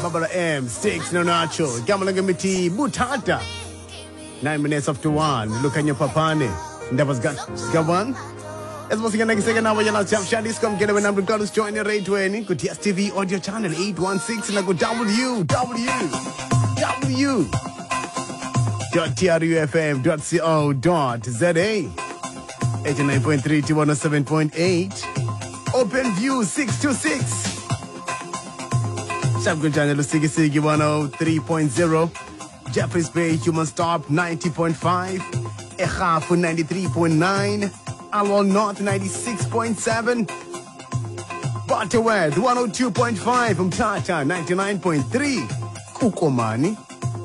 Barbara M, Sticks no Nacho, Gamalangamithi, Butata. 9 minutes after 1. Look at your papane. That was got one. As was the next second hour, you'll have Shadis come get away. I'm going to join your rate 20. Good TV audio channel 816 and I go www.trufm.co.za 89.3 to 107.8. Open View 626. Shabgunjani Lusigi Sigi 103.0. Jeffreys Bay Human Stop 90.5. Echafu 93.9. Alwal North 96.7. Butterworth 102.5. Umtata 99.3. Kukomani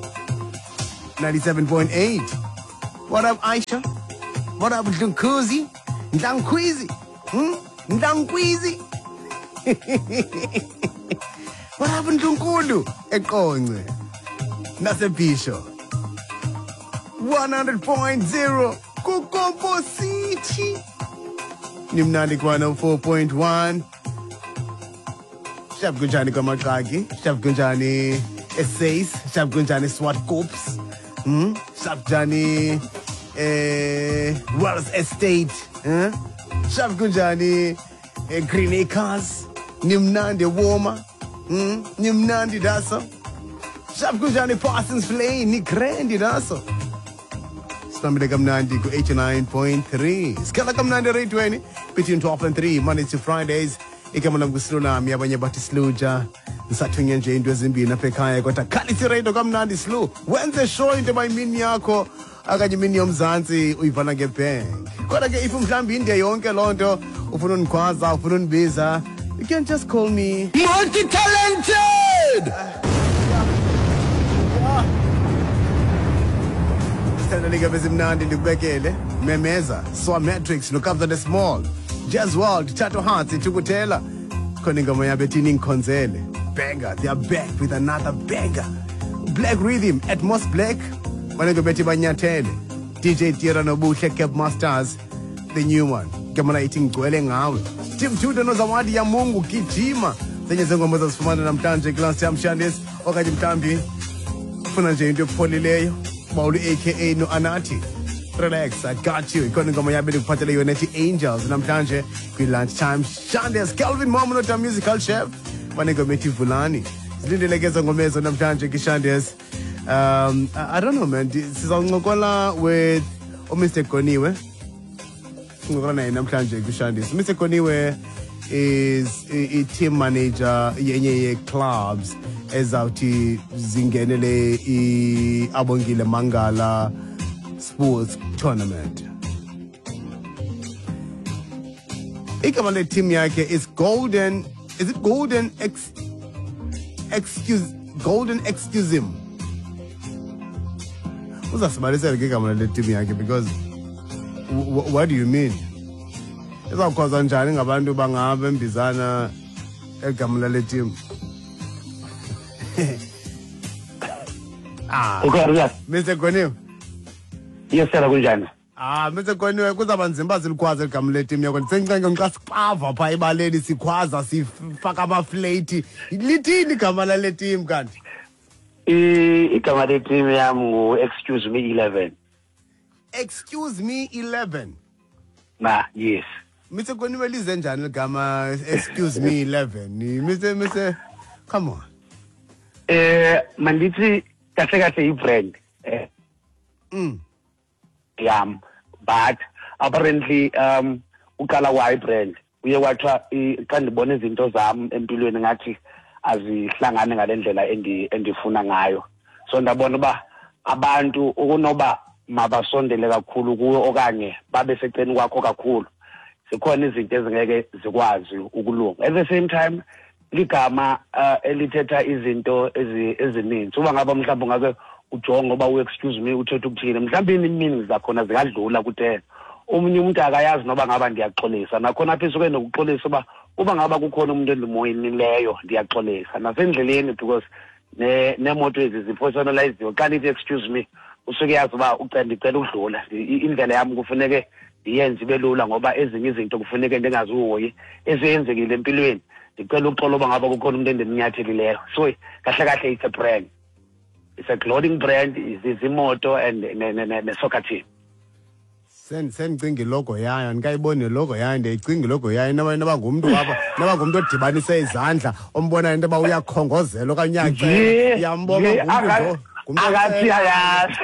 97.8. What up, Aisha? What up, Dunkuzi? Ndankwizi? Ndankwizi? What happened to Nkulu? Ekongwe. Nasebisho. 100.0. Kukompo City. Nimnandi 104.1. Shabgunjani Kamakagi. Shabgunjani Essays. Shabgunjani SWAT Corps. Shabgunjani Wells Estate. Shabgunjani Green Acres. Nimnandi Woma. Nimnandi Daso. Shabgunjani Parsons Play. Nikrendi Daso. Stamile Kamnandi 89.3. Skala Kamnandi rate 20 between 12 and 3 Mondays to Fridays. Ikamanam Gusluna Miabanya Batisluja. Satunya Jane Dwezimbi na Pekaya Kota Kalisi Rate Kamnandi Slu. Wednesday show into my Minyako. Akajimini Mzanzi Uivana Gepeng. Kota ke ifum Jambi India Yonke Londo. Ufunun Kwaza, Ufunun Biza. You can just call me multi-talented! Liga Bezimnandi Lubekele, Memeza, Swa Matrix, look after the small. Jazz World, Chato Hearts, Itukutela, Koningama Betinin Konzele. Banger, they are back with another banger. Black Rhythm, Atmos Black, Manego Betty Banyatele, DJ Tiranobu, Shekep Masters, the new one. Kamana eating Gweleng out. Tim Tuda no Zawadi ya Mungu, Kijima. Senye Zengo Moses Fumana Namtanje, Glass Jam Shandis, Okajim Tambi, Funaje into Polileyo. Mauli aka No Anati. Relax, I got you. Ikono ngoma ya bidi kupatela Unity Angels. Namtanje, kwi lunchtime. Shandes, Calvin Momonota musical chef. Manego Meti Vulani. Zilinde legeza ngomezo namtanje kishandes. I don't know, man. Sizongokola with Mr. Koniwe. Ngokola na namtanje kishandes. Mr. Koniwe is a team manager yenye clubs ezawuthi zingenele iAbongile Mangala Sports Tournament. Igama le team yakhe is Golden, is it Golden Golden Excusem? Uzasibalisa igama le team yakhe because what do you mean? Izawukhoza njani ngabantu bangabe embizana egama le team? Okay, Mr. Koniwe. Yes, sir, kunjani? Mr. Koniwe kuzaba nzima silikwaza igama le team yakho. Sengicinga ngicasipava pha ebaleni sikhwaza sifaka ama-flate. Lithini igama le team kanti? Igama le team yami ngu Excuse Me 11. Excuse Me 11. Yes. Mr. Koniwe lize njani igama Excuse Me 11? Mr. Come on. Mandithi kahle i-brand. But apparently uqala wa i-brand. Uye wathiwa xa ndibona izinto zami empilweni ngathi azihlangane ngalendlela endifuna ngayo. So ndabona uba abantu ukunoba mabasondele kakhulu kuyo okanye babe seceni kwakho kakhulu. Zikhona izinto ezingeke zikwazi ukulunga. At the same time ligama elithetha izinto ezininzi. Uba ngaba mhlawumbe ngake ujonga ngoba u-excuse me uthetha ukuthini. Mhlawumbe meanings zakhona zikadlula ku-10. Omunye umuntu akayazi noba ngaba ndiyaxolisa. Nakhona apha isuke nokuxolisa uba ngaba kukhona umuntu endimoyinileyo ndiyaxolisa. Nasendleleni because nemoto ezi zipersonaliziwe. Xa nithi excuse me usuke yazi uba ndicela ukudlula. Indlela yami kufuneke ndiyenze ibe lula ngoba ezinye izinto kufuneke ndingazihoyi ezenzekile empilweni. ndicela uxolo uba ngaba kukhona umuntu endininyathelileyo. So kahle kahle it's a brand, it's a clothing brand, izimoto and ne-soccer team. Sendicinga ilogo yayo ndikayiboni ilogo yayo ndiyicinga ilogo yayo naba ngumntu apha naba ngumntu odibanise izandla ombona into yoba uyakhongozela okanye uyacela yambona ngumntu akathi ayazi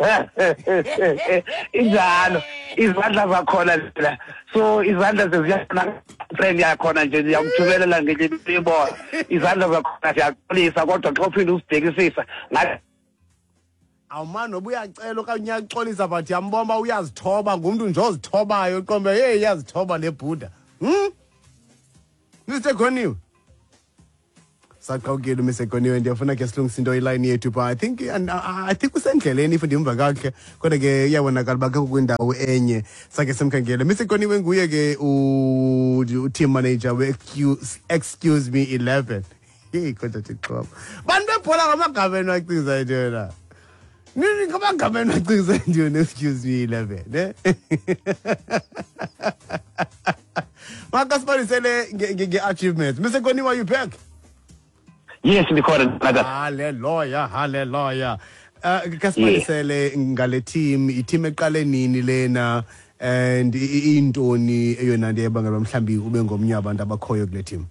injalo izandla zakhona la. So izandla seziyafuna friend yakhona nje ndiyamthumelela ngenye imibona izandla zakhona siyaxolisa kodwa xa uphinde usibhekisisa ngathi awumani noba uyacela okanye uyaxolisa but yambona uyazithoba ngumntu nje ozithobayo uqombe hey iyazithoba le bhuda Mr. Goniwe saqawukile Mr. Goniwe ndiyafuna ke silungise into iline yethu but I think usendleleni if ndimva kakuhle kodwa ke iyabonakala uba kekho kwindawo enye sakhe simkhangele. Mr. Goniwe nguye ke u-team manager we-Excuse Me 11 hey kodwa thixoba bantu bebhola ngamagabeni wacinza into yona nini ngamagabeni wacinza into yona Excuse Me 11 ne makasibanisele nge-achievements. Mr. Goniwe, are you back? yes ndikhona haleluya kasibanisele ngale team i-team eqale nini lena and intoni eyona nto ebangela mhlambi ube ngomnye abantu abakhoyo kule team?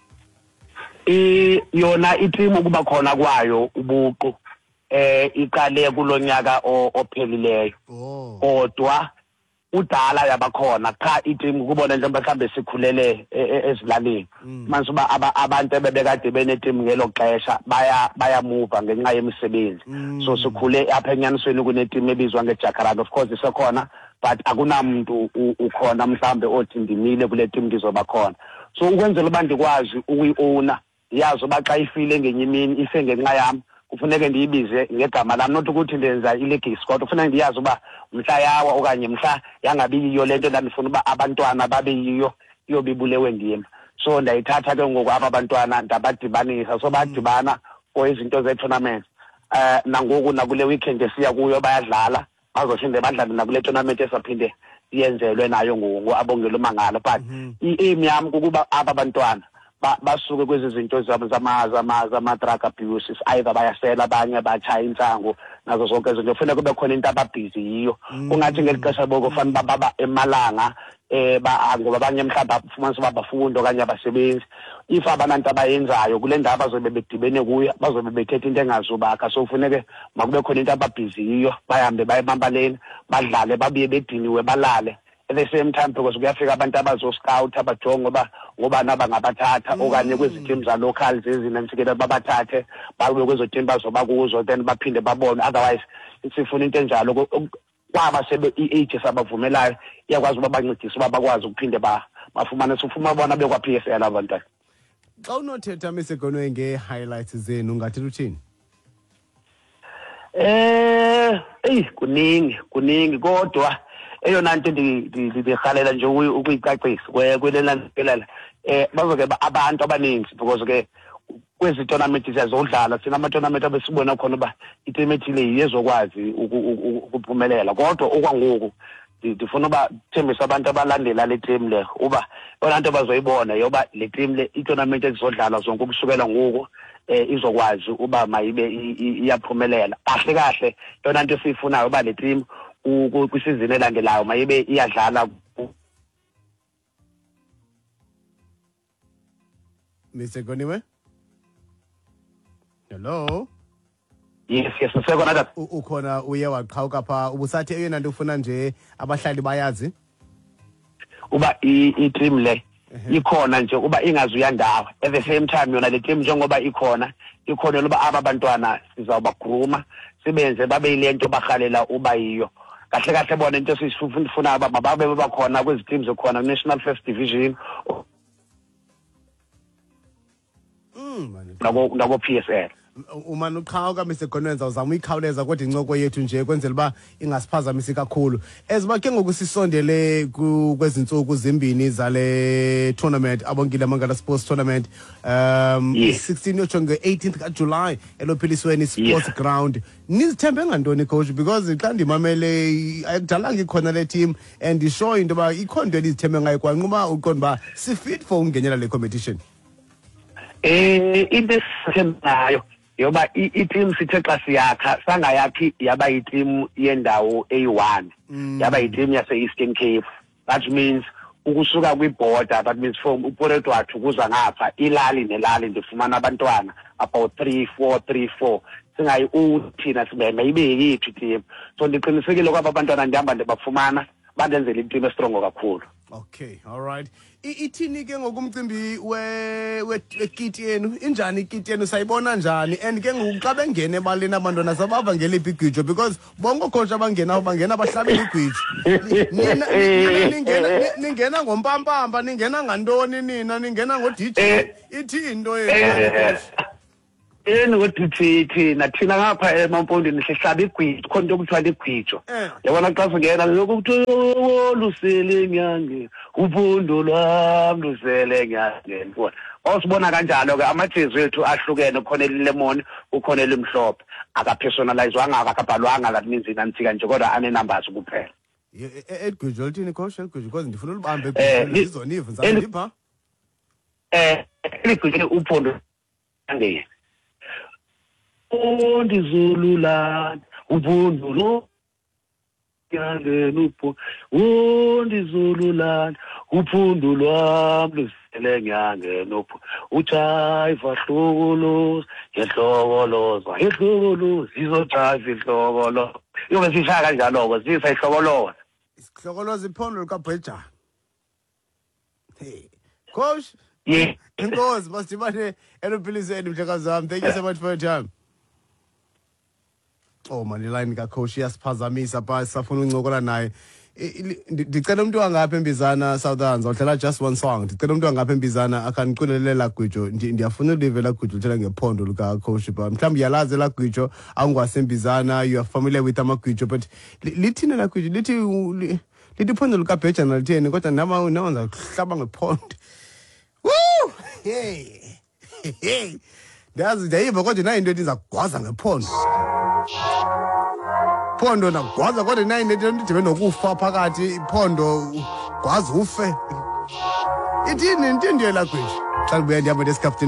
Yona i-team ukuba khona kwayo ubuqu iqale kulonyaka ophelileyo kodwa udala yabakhona cha i-team kubona nje mhlawumbe sikhulele ezilalini manje uba abantu ebebekade bene-team ngelo xesha baya move ngenxa yemisebenzi so sikhule apha enyanisweni kune-team ebizwa ngeJacaranda. Of course isekhona but akunamuntu ukhona mhlawumbe othi ndimile kule team ndizoba khona. So ukwenzela uba ndikwazi ukuyi-owner yazi uba xa ifile ngenye imini ife ngenxa yami kufuneke ndiyibize ngegama lami not ukuthi ndenza ilegacy kodwa kufuneka ndiyazi uba mhla yawa okanye mhla yangabi yiyo le nto ndandifuna uba abantwana babe yiyo iyobibulewe ndim. So ndayithatha ke ngoku aba bantwana ndabadibanisa so badibana for izinto ze-tournament. Nangoku nakule weekend esiya kuyo bayadlala bazophinde badlale nakule tournament esaphinde iyenzelwe nayo ngoku abongela umangalo but i-aim yami kukuba aba bantwana basuke kwezi zinto zama-drug abuses either bayasela abanye batshaya intsango nazo zonke izinto kufuneka kube khona into ababhizi yiyo kungathi ngeli xesha boko fanele baba emalanga ngoba abanye mhlawumbe afumanisa uba bafundi okanye abasebenzi if abananto abayenzayo kule ndawo bazobe bedibene kuyo bazobe bethetha into engazubakha. So kufuneke makube khona into ababhizi yiyo bahambe baye emambaleni badlale babuye bediniwe balale at the same time because kuyafika abantu abazoscout abajonga ngoba nabangabathatha okanye kwezi team za local zezinansikela babathathe babe kwezo team bazoba kuzo then baphinde babone. Otherwise sifuna into enjalo kwaba sebe i-age sabavumelayo iyakwazi uba bancedise uba bakwazi ukuphinde bafumane sifuma bona bekwa-PSL abantu. Xa unothetha Mr. Goniwe nge-highlights zenu ungathi uthini? Kuningi kodwa eyona nto ndirhalela nje ukuyicacisa kwelelandelela bazoke abantu abaninzi because ke kwezi tournament siyazodlala thina ama-tournament abesibona khona uba i-team ethile yezokwazi ukuphumelela kodwa okwangoku ndifuna uba thembisa abantu abalandela le team le uba yona nto bazoyibona yoba le team le i-tournament ezizodlala zonke ukusukela ngoku izokwazi uba mayibe iyaphumelela kahle kahle. Yona nto esiyifunayo uba le team kwisizini elandelayo mayibe iyadlala. Mr. Goniwe? Hello? Yes usekhona tata. Ukhona uye waqhawuka phaa ubusathi eyona nto ufuna nje abahlali bayazi uba i-team le ikhona nje uba ingazuya ndawo at the same time yona le team njengoba ikhona loba aba bantwana sizawubagruma sibenze babe yile nto barhalela uba yiyo kahle kahle bona into sifuna uba mababe bakhona kwezi teams ekhona National First Division nabo PSL. Umani uqhawuka Mr. Goniwe uzama uyikhawuleza kodwa incoko yethu nje kwenzela uba ingasiphazamisi kakhulu eziba ke ngoku sisondele kwezintsuku zimbini zale tournament abonkile Amangala Sports Tournament 16 yotsho nge-18th kaJuly elophilisweni sports ground. Nizithembe ngantoni coach because xa ndimamele ayikudalanga ikhona le team and sure into yoba ikho nto elizithembe ngayo kwanquba uqonda uba sifit for ukungenyela le competition? into esithembayo yoba i-team sithe xa siyakha sangayakhi yaba i-team yendawo eyi-1 yaba i-team yase-Eastern Cape. That means ukusuka kwi-border, that means from uPoretwathu kuza ngapha ilali nelali ndifumana abantwana about 3-4 singayi uthina sibeme ibe yethu team. So ndiqinisekile kwaba abantwana ndihamba ndibafumana bandenzela i-team estrongo kakhulu. Okay, all right. Ithini ke ngokumcimbi wekiti yenu? Injani ikiti yenu, sayibona njani? And ke ngokuxa bengene ebaleni abantwana sabava ngeliphi igwijo, because bonke okhosha bangena bahlabela igwijo. Ningena ngompampamba, ningena ngantoni nina, ningena ngo-DJ. Ithi into yenu. Thina ngapha emampondweni sihlaba igwijo, khona into okuthiwa ligwijo. Yabona xa singena lokuthiwa lusele nyange uvundo lwami lusele nyange. Osibona kanjalo ke amajezi wethu ahlukene, khona elimon ukhona elimhlophe, akapersonalizwanga akabhalwanga, that means inantsika nje kodwa ane numbers kuphela. Egwijo lithini coach egwijo, because ndifuna ulibambe egwijo izoniva nzandipha. Ligwijo uphondo ngene. Ndizululana uvundo nupho ndizululana uphundo lwami lusele nyange nupho ujayiva hlokoloza ngehlokoloza izojayiva ihlokoloza yobe sishaya kanjalo-ke zisa ihlokoloza isihlokoloza iphondo likabhejana. Hey coach, yeah, inkosi masidibane eluphiliseni mhlekazi wami. Thank you so much for your time. Oh man, iline kacoach iyasiphazamisa pha safuna uncokola naye. Ndicela umuntu wangapha eMbizana Southerns udlala just one song. Ndicela umuntu wangapha eMbizana akaniculelela la gwijo. Ndiyafuna ulive la gwijo uthela ngephondo lika coach ba. Mhlawumbe yalazi la gwijo awungwaseMbizana, you are familiar with amagwijo, but lithini la gwijo? Lithi phondo lika Bhejana lithini, kodwa nama nawenza kuhlaba ngephondo. Woo! Hey. Ndayiva kodwa nayo into ethi gwaza ngephondo. Phondo nagwaza kodwa nayo into ethi ndibe nokufa phakathi iphondo gwaza ufe. Ithini into la gwijo? Xa kubuya ndihamba ngesikhafu